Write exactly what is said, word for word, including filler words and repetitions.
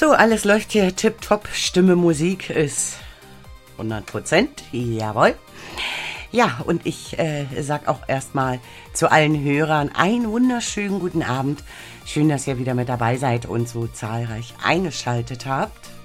So, alles läuft hier tipptopp. Stimme, Musik ist hundert Prozent. Jawohl. Ja, und ich äh, sag auch erstmal zu allen Hörern einen wunderschönen guten Abend. Schön, dass ihr wieder mit dabei seid und so zahlreich eingeschaltet habt.